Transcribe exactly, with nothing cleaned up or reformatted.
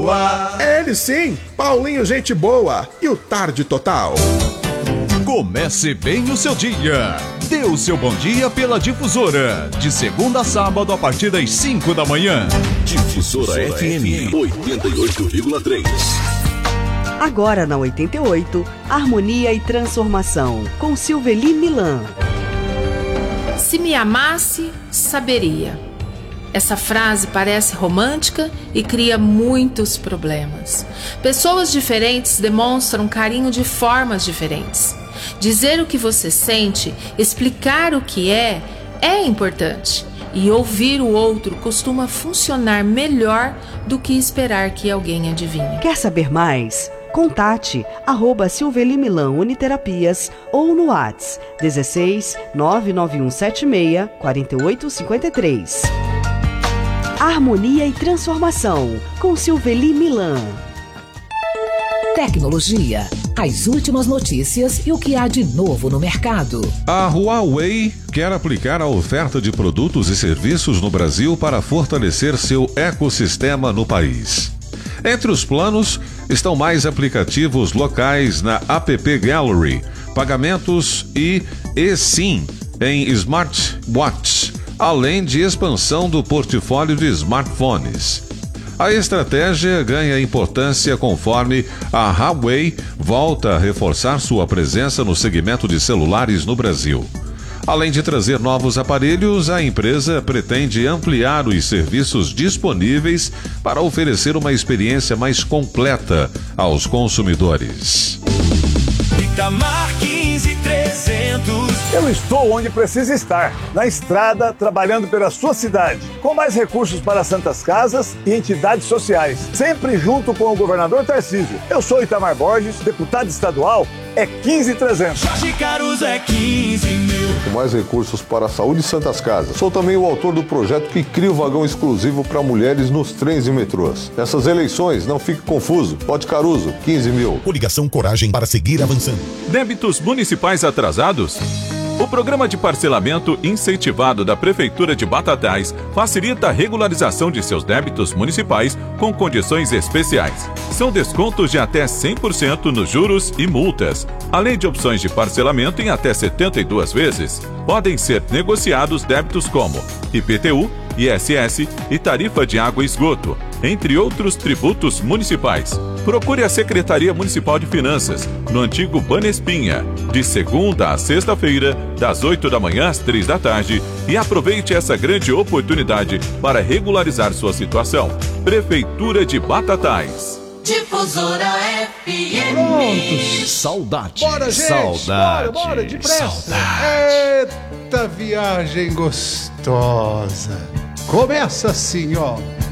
boa. Ele sim, Paulinho Gente Boa e o Tarde Total. Comece bem o seu dia. Dê o seu bom dia pela Difusora. De segunda a sábado a partir das cinco da manhã. Difusora F M oitenta e oito vírgula três. Agora na oitenta e oito, Harmonia e Transformação, com Silveli Milan. Se me amasse, saberia. Essa frase parece romântica e cria muitos problemas. Pessoas diferentes demonstram carinho de formas diferentes. Dizer o que você sente, explicar o que é, é importante. E ouvir o outro costuma funcionar melhor do que esperar que alguém adivinhe. Quer saber mais? Contate arroba Silveli Milan Uniterapias ou no WhatsApp dezesseis nove nove um sete seis quatro oito cinco três. Harmonia e Transformação, com Silveli Milan. Tecnologia, as últimas notícias e o que há de novo no mercado. A Huawei quer aplicar a oferta de produtos e serviços no Brasil para fortalecer seu ecossistema no país. Entre os planos estão mais aplicativos locais na App Gallery, pagamentos e eSIM em smartwatch, além de expansão do portfólio de smartphones. A estratégia ganha importância conforme a Huawei volta a reforçar sua presença no segmento de celulares no Brasil. Além de trazer novos aparelhos, a empresa pretende ampliar os serviços disponíveis para oferecer uma experiência mais completa aos consumidores. Itamar quinze trezentos. Eu estou onde precisa estar, na estrada, trabalhando pela sua cidade, com mais recursos para santas casas e entidades sociais, sempre junto com o governador Tarcísio. Eu sou Itamar Borges, deputado estadual, é quinze trezentos. Jorge Caruso é quinze mil. Com mais recursos para a saúde e santas casas. Sou também o autor do projeto que cria o vagão exclusivo para mulheres nos trens e metrôs. Nessas eleições, não fique confuso. Vote Caruso, quinze mil. Coligação Coragem para seguir avançando. Débitos municipais atrasados? O programa de parcelamento incentivado da Prefeitura de Batatais facilita a regularização de seus débitos municipais com condições especiais. São descontos de até cem por cento nos juros e multas, além de opções de parcelamento em até setenta e duas vezes. Podem ser negociados débitos como I P T U, I S S e tarifa de água e esgoto, entre outros tributos municipais. Procure a Secretaria Municipal de Finanças, no antigo Banespinha, de segunda a sexta-feira, das oito da manhã às três da tarde, e aproveite essa grande oportunidade para regularizar sua situação. Prefeitura de Batatais. Difusora F M. Prontos. Saudade. Bora, gente. Saudade. Bora, bora, depressa. Saudade. Eita viagem gostosa. Começa assim, ó.